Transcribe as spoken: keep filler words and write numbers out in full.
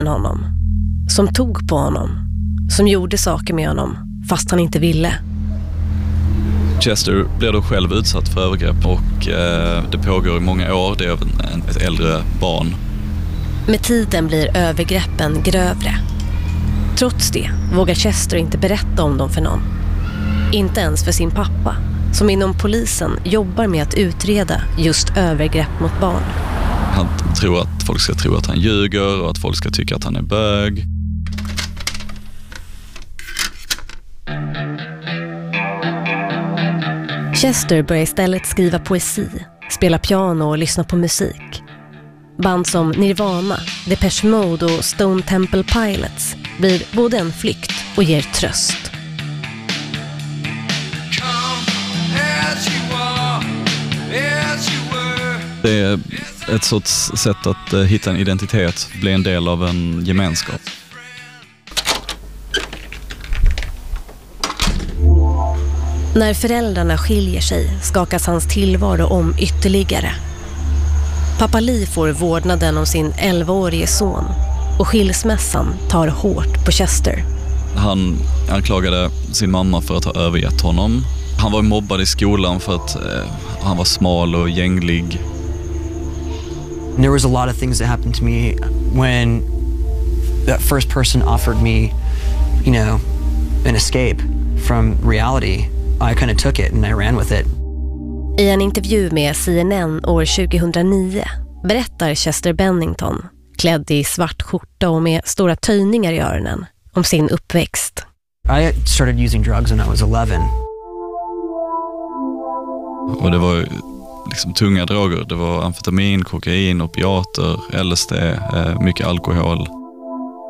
honom. Som tog på honom. Som gjorde saker med honom fast han inte ville. Chester blir då själv utsatt för övergrepp och eh, det pågår i många år. Det är en, ett äldre barn. Med tiden blir övergreppen grövre. Trots det vågar Chester inte berätta om dem för någon. Inte ens för sin pappa, som inom polisen jobbar med att utreda just övergrepp mot barn. Han tror att folk ska tro att han ljuger och att folk ska tycka att han är bög. Chester börjar istället skriva poesi, spela piano och lyssna på musik. Band som Nirvana, Depeche Mode och Stone Temple Pilots blir både en flykt och ger tröst. Det är ett sorts sätt att hitta en identitet, bli en del av en gemenskap. När föräldrarna skiljer sig skakas hans tillvaro om ytterligare. Pappa Lee får vårdnaden om sin elvaårige son och skilsmässan tar hårt på Chester. Han anklagade sin mamma för att ha övergett honom. Han var mobbad i skolan för att eh, han var smal och gänglig. There was a lot of things that happened to me when that first person offered me, you know, an escape from reality. I kind of took it and I ran with it. I en intervju med C N N år tjugohundranio berättar Chester Bennington, klädd i svart skjorta och med stora töjningar i öronen, om sin uppväxt. I started using drugs when I was eleven. Och det var liksom tunga droger. Det var amfetamin, kokain, opiater, L S D, mycket alkohol.